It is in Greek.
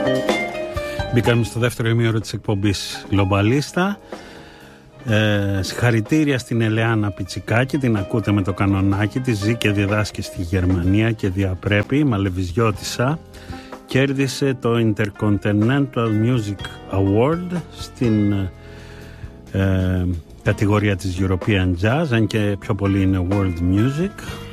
Μπήκαμε στο δεύτερο ημίωρο της εκπομπής Γλομπαλίστα. Συγχαρητήρια στην Ελεάνα Πιτσικάκη, την ακούτε με το κανονάκι της, ζει και διδάσκει στη Γερμανία και διαπρέπει, μαλεβιζιώτισσα. Κέρδισε το Intercontinental Music Award στην κατηγορία της European Jazz, αν και πιο πολύ είναι World Music.